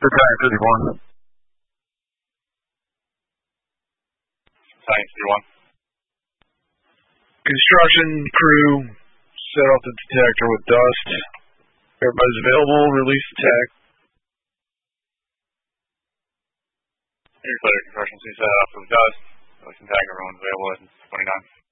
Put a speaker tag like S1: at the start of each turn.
S1: Battalion 51.
S2: Battalion 51.
S1: Construction crew, set off the detector with dust. Everybody's available, release attack.
S2: Here's clear. Construction crew set off with dust. Release attack. Everyone's available at 29.